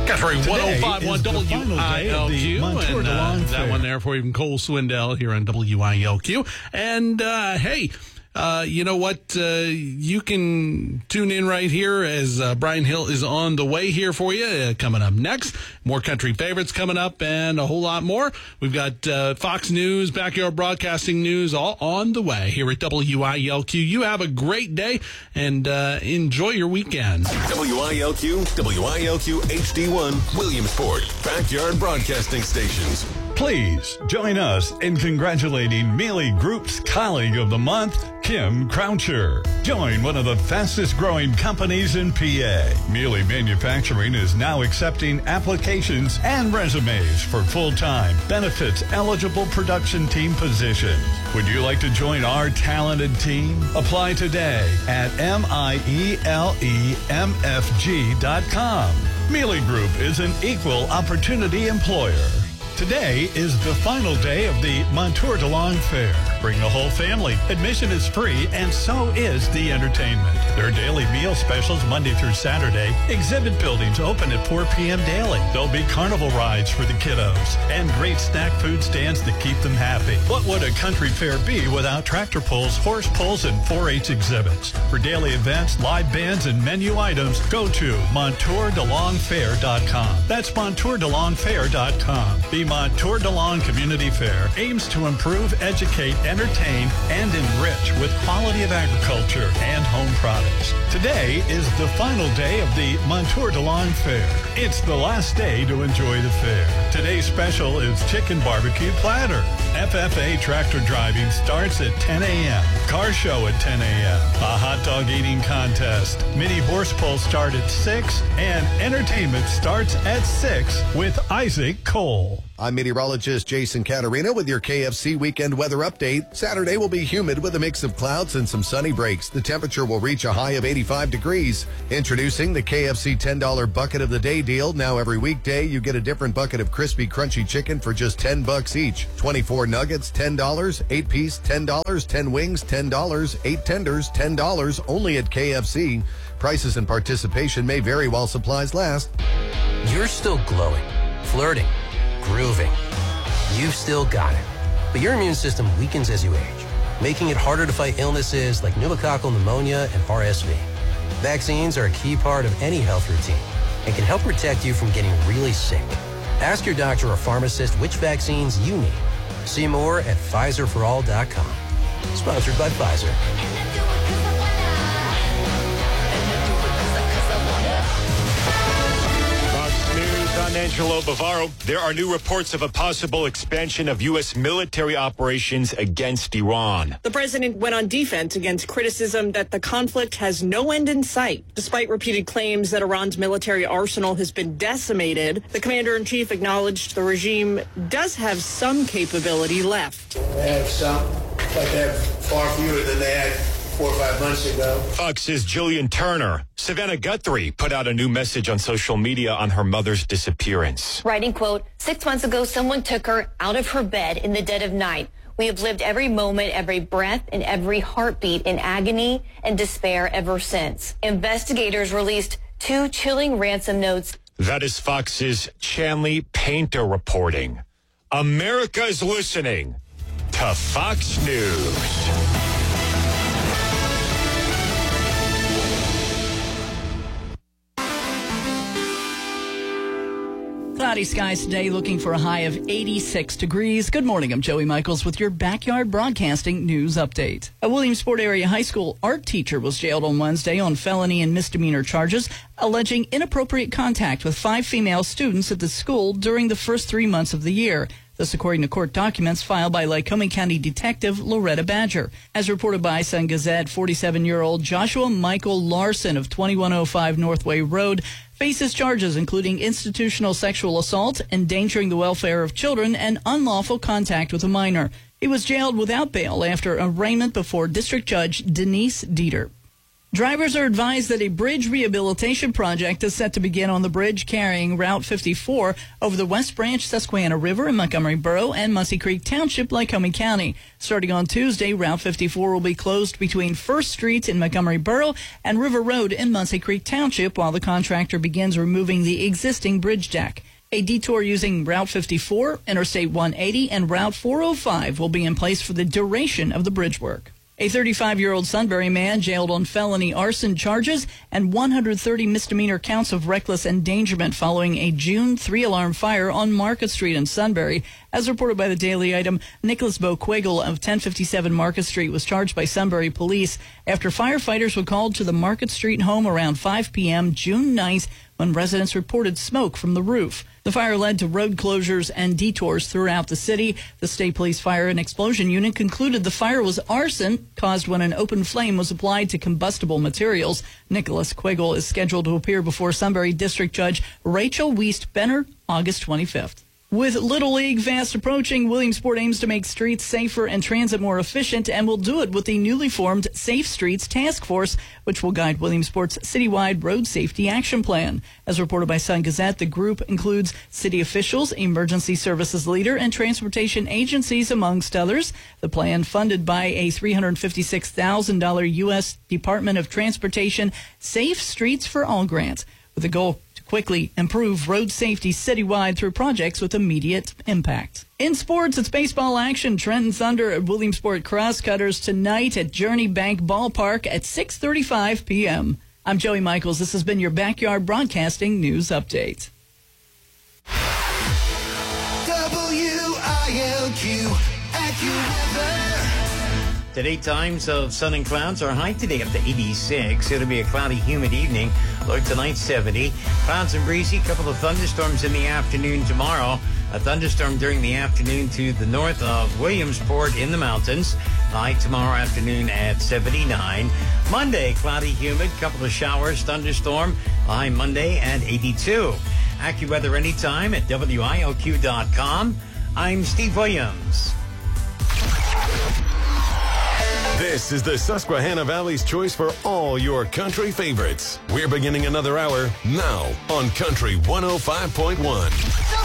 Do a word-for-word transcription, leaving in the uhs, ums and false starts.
Country one oh five point one W I L Q. And uh, that one there for you from Cole Swindell here on W I L Q. And uh, hey, uh, you know what? Uh, you can tune in right here as uh, Brian Hill is on the way here for you. Uh, coming up next, more country favorites coming up and a whole lot more. We've got uh, Fox News, Backyard Broadcasting News all on the way here at W I L Q. You have a great day and uh, enjoy your weekend. W I L Q, W I L Q H D one, Williamsport, Backyard Broadcasting Stations. Please join us in congratulating Mealy Group's Colleague of the Month, Kim Croucher. Join one of the fastest growing companies in P A. Mealy Manufacturing is now accepting applications and resumes for full-time, benefits-eligible production team positions. Would you like to join our talented team? Apply today at M I E L E M F G dot com. Mealy Group is an equal opportunity employer. Today is the final day of the Montour DeLong Fair. Bring the whole family. Admission is free, and so is the entertainment. Their daily meal specials Monday through Saturday. Exhibit buildings open at four p.m. daily. There'll be carnival rides for the kiddos and great snack food stands to keep them happy. What would a country fair be without tractor pulls, horse pulls, and four H exhibits? For daily events, live bands, and menu items, go to Montour DeLong Fair dot com. That's Montour DeLong Fair dot com. The Montour DeLong Community Fair aims to improve, educate, entertain, and enrich with quality of agriculture and home products. Today is the final day of the Montour DeLong Fair. It's the last day to enjoy the fair. Today's special is chicken barbecue platter. F F A tractor driving starts at ten a.m. Car show at ten a.m. A hot dog eating contest. Mini horse pulls start at six, and entertainment starts at six with Isaac Cole. I'm meteorologist Jason Caterina with your K F C weekend weather update. Saturday will be humid with a mix of clouds and some sunny breaks. The temperature will reach a high of eighty-five degrees. Introducing the K F C ten dollar bucket of the day deal. Now every weekday you get a different bucket of crispy, crunchy chicken for just ten bucks each. twenty-four nuggets, ten dollars. eight piece, ten dollars. ten wings, ten dollars. eight tenders, ten dollars. Only at K F C. Prices and participation may vary while supplies last. You're still glowing, flirting, grooving. You've still got it. But your immune system weakens as you age, making it harder to fight illnesses like pneumococcal pneumonia and R S V. Vaccines are a key part of any health routine and can help protect you from getting really sick. Ask your doctor or pharmacist which vaccines you need. See more at Pfizer for all dot com. Sponsored by Pfizer. I'm Angelo Bavaro. There are new reports of a possible expansion of U S military operations against Iran. The president went on defense against criticism that the conflict has no end in sight. Despite repeated claims that Iran's military arsenal has been decimated, the commander-in-chief acknowledged the regime does have some capability left. They have some, but they have far fewer than they had four or five months ago. Fox's Jillian Turner. Savannah Guthrie put out a new message on social media on her mother's disappearance. Writing, quote, six months ago, someone took her out of her bed in the dead of night. We have lived every moment, every breath, and every heartbeat in agony and despair ever since. Investigators released two chilling ransom notes. That is Fox's Chanley Painter reporting. America is listening to Fox News. Cloudy skies today, looking for a high of eighty-six degrees. Good morning, I'm Joey Michaels with your Backyard Broadcasting News Update. A Williamsport area high school art teacher was jailed on Wednesday on felony and misdemeanor charges, alleging inappropriate contact with five female students at the school during the first three months of the year. This according to court documents filed by Lycoming County Detective Loretta Badger. As reported by Sun Gazette, forty-seven-year-old Joshua Michael Larson of twenty-one oh five Northway Road faces charges including institutional sexual assault, endangering the welfare of children, and unlawful contact with a minor. He was jailed without bail after arraignment before District Judge Denise Dieter. Drivers are advised that a bridge rehabilitation project is set to begin on the bridge carrying Route fifty-four over the West Branch Susquehanna River in Montgomery Borough and Muncie Creek Township, Lycoming County. Starting on Tuesday, Route fifty-four will be closed between First Street in Montgomery Borough and River Road in Muncie Creek Township while the contractor begins removing the existing bridge deck. A detour using Route fifty-four, Interstate one eighty, and Route four oh five will be in place for the duration of the bridge work. A thirty-five-year-old Sunbury man jailed on felony arson charges and one hundred thirty misdemeanor counts of reckless endangerment following a June three-alarm fire on Market Street in Sunbury. As reported by the Daily Item, Nicholas Boquigel of ten fifty-seven Market Street was charged by Sunbury police after firefighters were called to the Market Street home around five p.m. June ninth when residents reported smoke from the roof. The fire led to road closures and detours throughout the city. The State Police Fire and Explosion Unit concluded the fire was arson caused when an open flame was applied to combustible materials. Nicholas Quiggle is scheduled to appear before Sunbury District Judge Rachel Wiest Benner August twenty-fifth. With Little League fast approaching, Williamsport aims to make streets safer and transit more efficient and will do it with the newly formed Safe Streets Task Force, which will guide Williamsport's citywide road safety action plan. As reported by Sun Gazette, the group includes city officials, emergency services leader, and transportation agencies, amongst others. The plan, funded by a three hundred fifty-six thousand dollars U S Department of Transportation Safe Streets for All grant, with the goal quickly improve road safety citywide through projects with immediate impact. In sports, it's baseball action. Trenton Thunder at Williamsport Crosscutters tonight at Journey Bank Ballpark at six thirty-five p.m. I'm Joey Michaels. This has been your Backyard Broadcasting News Update. W I L Q AccuWeather. Today, times of sun and clouds. Our high today up to eighty-six. It'll be a cloudy, humid evening. Low tonight, seventy. Clouds and breezy. A couple of thunderstorms in the afternoon tomorrow. A thunderstorm during the afternoon to the north of Williamsport in the mountains. High tomorrow afternoon at seventy-nine. Monday, cloudy, humid. Couple of showers, thunderstorm. High Monday at eighty-two. AccuWeather anytime at W I L Q dot com. I'm Steve Williams. This is the Susquehanna Valley's choice for all your country favorites. We're beginning another hour now on Country one oh five point one.